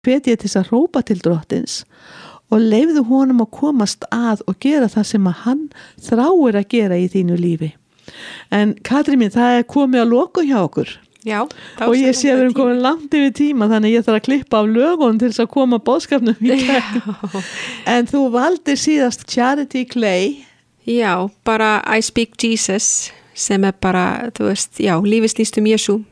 hvet ég til þess að hrópa til drottins og leyfðu honum að komast að og gera það sem að hann þráir að gera í þínu lífi. En Katrín mín, það komið að lokum hjá okkur. Já, og ég sé að við erum komin langt yfir tíma, þannig ég þarf að klippa af lögunum til þess að koma boðskapnum í gegn. En þú valdir síðast Charity Clay. Já, bara I Speak Jesus, sem bara, þú veist, já, lífið snýst Jesú.